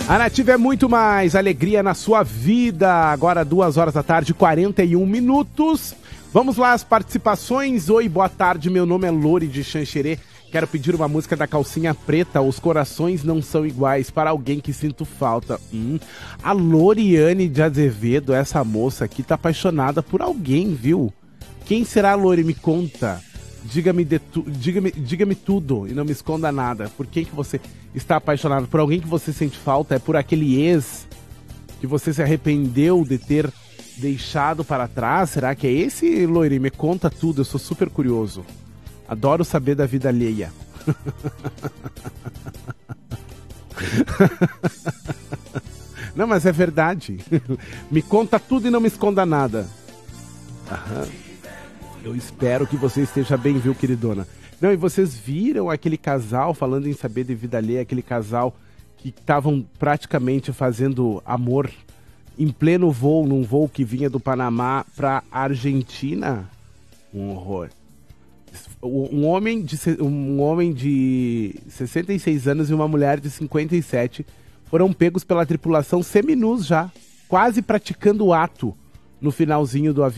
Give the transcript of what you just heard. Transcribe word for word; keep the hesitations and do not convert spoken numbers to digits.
A Nativa é muito mais alegria na sua vida. Agora duas horas da tarde, quarenta e um minutos. Vamos lá, as participações. Oi, boa tarde, meu nome é Lori de Xanxerê. Quero pedir uma música da Calcinha Preta, Os Corações Não São Iguais, para alguém que sinto falta. Hum, a Loriane de Azevedo, essa moça aqui, tá apaixonada por alguém, viu? Quem será, Lori? Me conta. Diga-me, de tu, diga-me, diga-me tudo e não me esconda nada. Por quem que você está apaixonado? Por alguém que você sente falta? É por aquele ex que você se arrependeu de ter deixado para trás? Será que é esse, Loiri? Me conta tudo, eu sou super curioso. Adoro saber da vida alheia. Não, mas é verdade. Me conta tudo e não me esconda nada. Aham. Eu espero que você esteja bem, viu, queridona? Não, e vocês viram aquele casal, falando em saber de vida alheia, aquele casal que estavam praticamente fazendo amor em pleno voo, num voo que vinha do Panamá para Argentina? Um horror. Um homem, de, um homem de sessenta e seis anos e uma mulher de cinquenta e sete foram pegos pela tripulação seminus já, quase praticando o ato no finalzinho do avião.